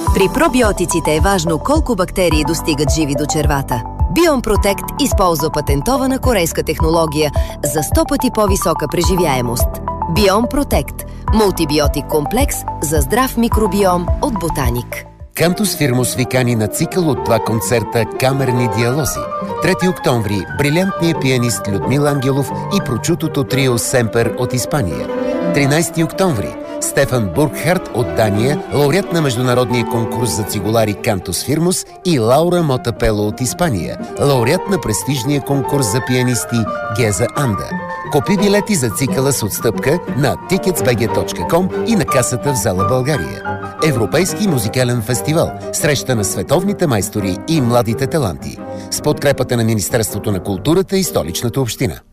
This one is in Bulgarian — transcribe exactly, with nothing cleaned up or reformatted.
При пробиотиците е важно колко бактерии достигат живи до червата. Биом Протект използва патентована корейска технология за сто пъти по-висока преживяемост. Биом Протект – мултибиотик комплекс за здрав микробиом от Ботаник. Кантус Фирмус ви кани на цикъл от два концерта «Камерни диалози». трети октомври – брилянтният пианист Людмил Ангелов и прочутото трио Семпер от Испания. тринайсети октомври – Стефан Бургхарт от Дания, лауреат на международния конкурс за цигулари Кантус Фирмус, и Лаура Мотапело от Испания, лауреат на престижния конкурс за пианисти Геза Анда. Купи билети за цикъла с отстъпка на тикетс би джи точка ком и на касата в зала България. Европейски музикален фестивал, среща на световните майстори и младите таланти. С подкрепата на Министерството на културата и Столичната община.